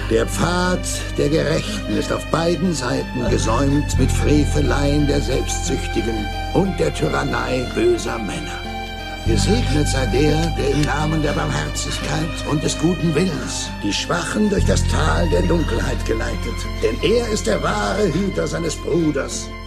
Der Pfad der Gerechten ist auf beiden Seiten gesäumt mit Freveleien der Selbstsüchtigen und der Tyrannei böser Männer. Gesegnet sei der im Namen der Barmherzigkeit und des guten Willens die Schwachen durch das Tal der Dunkelheit geleitet. Denn er ist der wahre Hüter seines Bruders